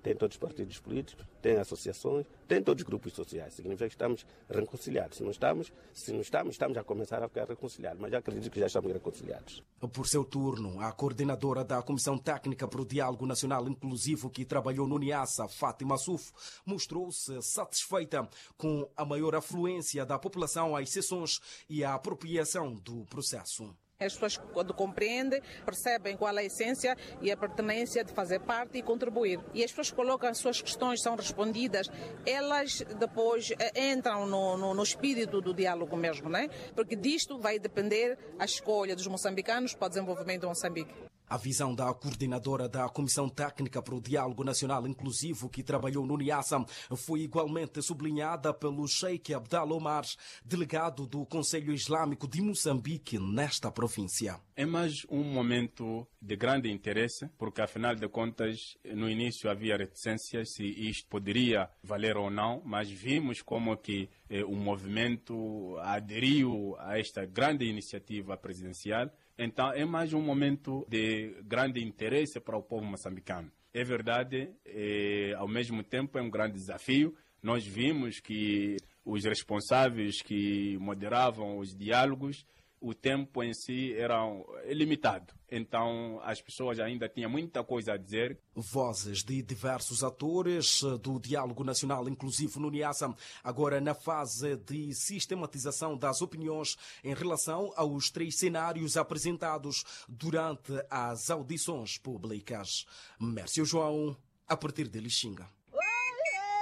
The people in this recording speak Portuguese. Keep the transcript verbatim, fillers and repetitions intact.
tem todos os partidos políticos, tem associações, tem todos os grupos sociais. Significa que estamos reconciliados. Se não estamos, se não estamos, estamos a começar a ficar reconciliados, mas já acredito que já estamos reconciliados. Por seu turno, a coordenadora da Comissão Técnica para o Diálogo Nacional Inclusivo que trabalhou no Niassa, Fátima Suf, mostrou-se satisfeita com a maior afluência da população às sessões e a apropriação do processo. As pessoas, quando compreendem, percebem qual é a essência e a pertinência de fazer parte e contribuir. E as pessoas colocam as suas questões, são respondidas, elas depois entram no, no, no espírito do diálogo mesmo, né? Porque disto vai depender a escolha dos moçambicanos para o desenvolvimento de Moçambique. A visão da coordenadora da Comissão Técnica para o Diálogo Nacional Inclusivo que trabalhou no Niassa foi igualmente sublinhada pelo Sheikh Abdallah Omar, delegado do Conselho Islâmico de Moçambique nesta província. É mais um momento de grande interesse, porque afinal de contas, no início havia reticências se isto poderia valer ou não, mas vimos como que eh, o movimento aderiu a esta grande iniciativa presidencial. Então é mais um momento de grande interesse para o povo moçambicano. É verdade, é, ao mesmo tempo é um grande desafio. Nós vimos que os responsáveis que moderavam os diálogos, o tempo em si era limitado. Então as pessoas ainda tinham muita coisa a dizer. Vozes de diversos atores do Diálogo Nacional Inclusivo no Niassa, agora na fase de sistematização das opiniões em relação aos três cenários apresentados durante as audições públicas. Mércio João, a partir de Lixinga.